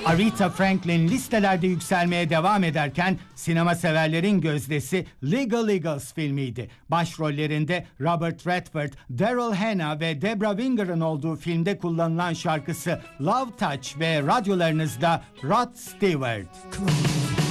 Aretha Franklin listelerde yükselmeye devam ederken sinema severlerin gözdesi Legal Eagles filmiydi. Başrollerinde Robert Redford, Daryl Hannah ve Debra Winger'ın olduğu filmde kullanılan şarkısı Love Touch ve radyolarınızda Rod Stewart.